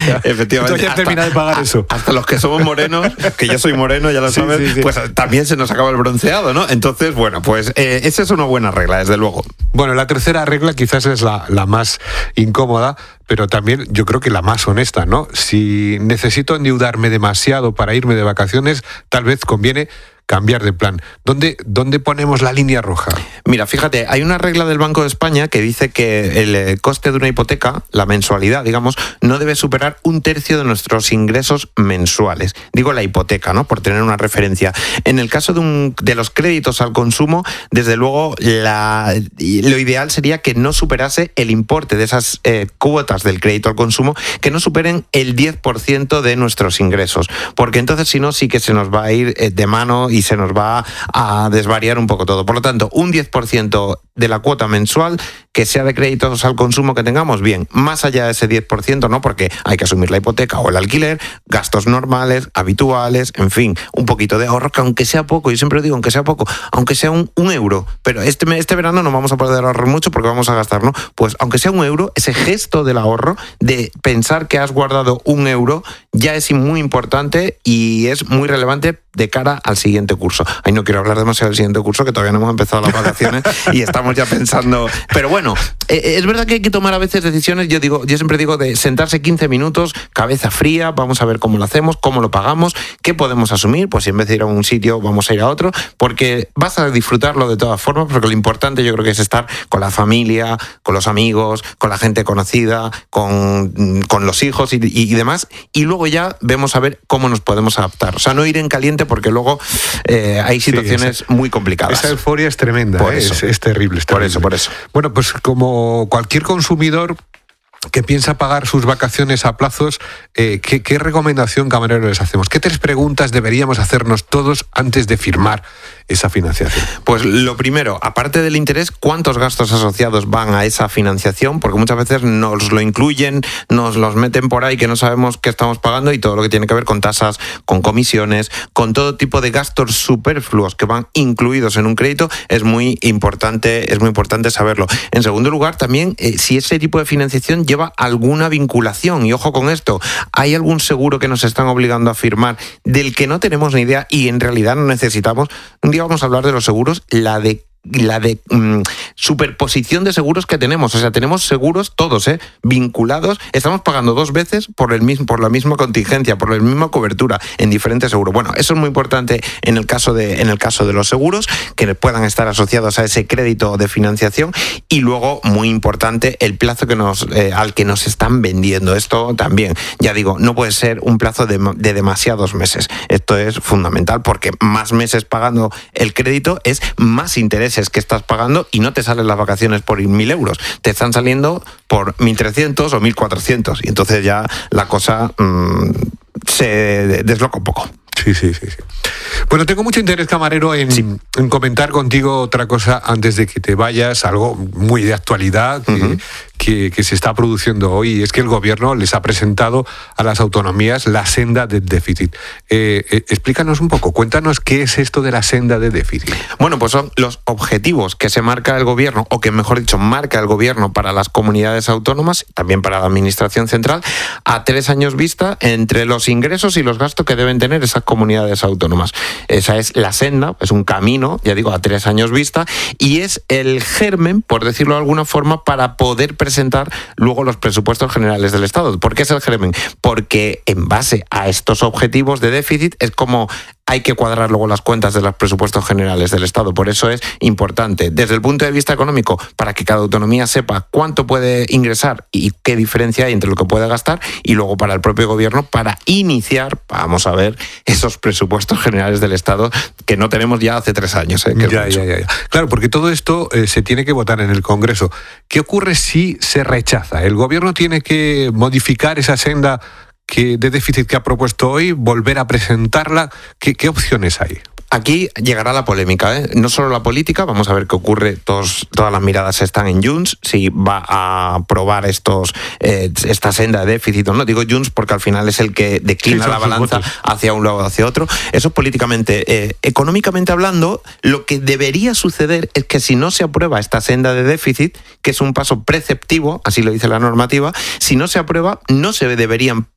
Efectivamente. Entonces ya termina de pagar eso. Hasta los que somos morenos, que yo soy moreno, ya lo sabes, sí. pues también se nos acaba el bronceado, ¿no? Entonces, bueno, pues esa es una buena regla, desde luego. Bueno, la tercera regla quizás es la más incómoda, pero también yo creo que la más honesta, ¿no? Si necesito endeudarme demasiado para irme de vacaciones, tal vez conviene cambiar de plan. ¿Dónde ponemos la línea roja? Mira, fíjate, hay una regla del Banco de España que dice que el coste de una hipoteca, la mensualidad, digamos, no debe superar 1/3 de nuestros ingresos mensuales. Digo la hipoteca, ¿no? Por tener una referencia. En el caso de los créditos al consumo, desde luego, lo ideal sería que no superase el importe de esas cuotas del crédito al consumo, que no superen el 10% de nuestros ingresos. Porque entonces, si no, sí que se nos va a ir de mano y se nos va a desvariar un poco todo. Por lo tanto, un 10% de la cuota mensual que sea de créditos al consumo que tengamos, bien. Más allá de ese 10%, no, porque hay que asumir la hipoteca o el alquiler, gastos normales, habituales, en fin, un poquito de ahorro, que aunque sea poco, yo siempre digo, aunque sea poco, aunque sea un euro, pero este verano no vamos a poder ahorrar mucho porque vamos a gastar, ¿no? Pues aunque sea un euro, ese gesto del ahorro, de pensar que has guardado un euro, ya es muy importante y es muy relevante de cara al siguiente curso. Ay, no quiero hablar demasiado del siguiente curso, que todavía no hemos empezado las vacaciones y estamos ya pensando... Pero bueno, es verdad que hay que tomar a veces decisiones, yo siempre digo, de sentarse 15 minutos, cabeza fría, vamos a ver cómo lo hacemos, cómo lo pagamos, qué podemos asumir, pues si en vez de ir a un sitio vamos a ir a otro, porque vas a disfrutarlo de todas formas, porque lo importante yo creo que es estar con la familia, con los amigos, con la gente conocida, con los hijos y demás, y luego ya vemos a ver cómo nos podemos adaptar. O sea, no ir en caliente, porque luego hay situaciones muy complicadas. Esa euforia es tremenda, es terrible. Por eso. Bueno, pues como cualquier consumidor que piensa pagar sus vacaciones a plazos, ¿qué recomendación, camarero, les hacemos? ¿Qué 3 preguntas deberíamos hacernos todos antes de firmar esa financiación? Pues lo primero, aparte del interés, ¿cuántos gastos asociados van a esa financiación? Porque muchas veces nos lo incluyen, nos los meten por ahí que no sabemos qué estamos pagando, y todo lo que tiene que ver con tasas, con comisiones, con todo tipo de gastos superfluos que van incluidos en un crédito, es muy importante saberlo. En segundo lugar, también, si ese tipo de financiación lleva alguna vinculación, y ojo con esto, ¿hay algún seguro que nos están obligando a firmar del que no tenemos ni idea y en realidad no necesitamos? Un día vamos a hablar de los seguros, la de superposición de seguros que tenemos. O sea, tenemos seguros todos, vinculados. Estamos pagando 2 veces por la misma contingencia, por la misma cobertura en diferentes seguros. Bueno, eso es muy importante en el caso de los seguros, que puedan estar asociados a ese crédito de financiación. Y luego, muy importante, el plazo al que nos están vendiendo. Esto también, ya digo, no puede ser un plazo de demasiados meses. Esto es fundamental, porque más meses pagando el crédito es más interés que estás pagando, y no te salen las vacaciones por 1.000 euros, te están saliendo por 1.300 o 1.400, y entonces ya la cosa se desloca un poco. Sí. Bueno, tengo mucho interés, camarero, en comentar contigo otra cosa antes de que te vayas, algo muy de actualidad que se está produciendo hoy, y es que el gobierno les ha presentado a las autonomías la senda de déficit. Explícanos un poco, cuéntanos qué es esto de la senda de déficit. Bueno, pues son los objetivos que se marca el gobierno, o que mejor dicho, marca el gobierno para las comunidades autónomas, también para la administración central, a 3 años vista, entre los ingresos y los gastos que deben tener esas comunidades autónomas. Esa es la senda, es un camino, ya digo, a 3 años vista, y es el germen, por decirlo de alguna forma, para poder presentar luego los presupuestos generales del Estado. ¿Por qué es el germen? Porque en base a estos objetivos de déficit es como hay que cuadrar luego las cuentas de los presupuestos generales del Estado. Por eso es importante, desde el punto de vista económico, para que cada autonomía sepa cuánto puede ingresar y qué diferencia hay entre lo que puede gastar, y luego para el propio gobierno, para iniciar, vamos a ver, esos presupuestos generales del Estado que no tenemos ya hace 3 años. Ya. Claro, porque todo esto se tiene que votar en el Congreso. ¿Qué ocurre si se rechaza? ¿El gobierno tiene que modificar esa senda de déficit que ha propuesto hoy, volver a presentarla? ¿Qué opciones hay? Aquí llegará la polémica, no solo la política, vamos a ver qué ocurre, todas las miradas están en Junts, si va a aprobar esta senda de déficit o no. Digo Junts porque al final es el que declina la balanza hacia un lado o hacia otro. Eso políticamente. Económicamente hablando, lo que debería suceder es que si no se aprueba esta senda de déficit, que es un paso preceptivo, así lo dice la normativa, si no se aprueba, no se deberían